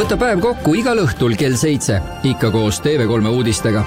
Võta päev kokku igal õhtul kell 7, ikka koos TV3 uudistega.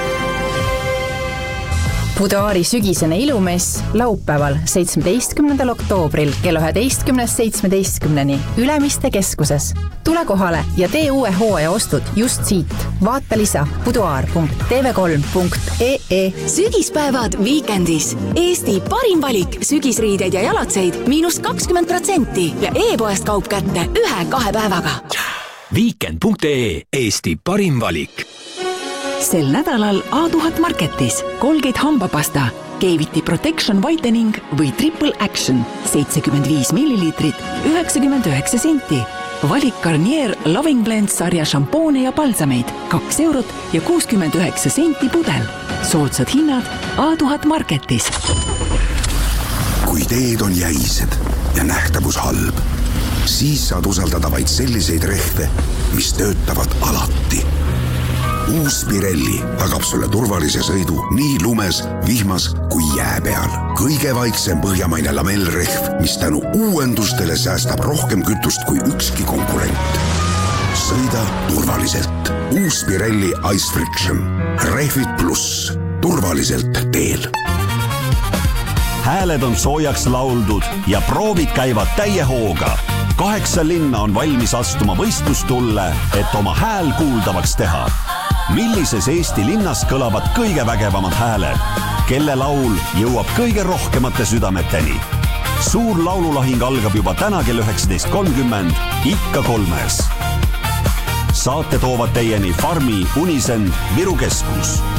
Buduaari sügisene ilumess laupäeval 17. oktoobril kella 11.17 Ülemiste keskuses. Tule kohale ja tee uue hooaja ostud just siit. Vaata lisa buduaar.tv3.ee. Sügispäevad Weekendis. Eesti parim valik sügisriideid ja jalatseid -20% ja e-poest kaup kätte 1-2 päevaga. Weekend.ee. Eesti parim valik. Sel nädalal A1000 Marketis Colgate hambapasta, Cavity Protection Whitening või Triple Action 75 milliliitrit 99 senti. Valik Garnier Loving Blend sarja šampoone ja palsameid 2 eurot ja 69 senti pudel. Soodsad hinnad A1000 Marketis. Kui teed on jäised ja nähtavus halb, siis saad usaldada vaid selliseid rehve, mis töötavad alati. Uus Pirelli tagab sulle turvalise sõidu nii lumes, vihmas kui jää peal. Kõige vaiksem põhjamaine lamellrehv, mis tänu uuendustele säästab rohkem kütust kui ükski konkurent. Sõida turvaliselt. Uus Pirelli Ice Friction. Rehvid pluss. Turvaliselt teel. Hääled on soojaks lauldud ja proovid käivad täie hooga. 8 linna on valmis astuma võistlustulle, et oma hääl kuuldavaks teha. Millises Eesti linnas kõlavad kõige vägevamad hääled? Kelle laul jõuab kõige rohkemate südameteni? Suur laululahing algab juba täna kell 19.30, ikka 3. Saate toovad teieni Farmi, Unisend, Viru Keskus.